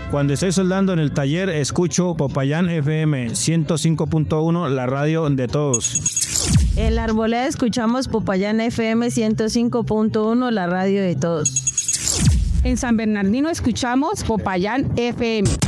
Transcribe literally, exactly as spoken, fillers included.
Cuando estoy soldando en el taller, escucho Popayán F M ciento cinco punto uno, la radio de todos. En la Arboleda escuchamos Popayán F M ciento cinco punto uno, la radio de todos. En San Bernardino escuchamos Popayán F M.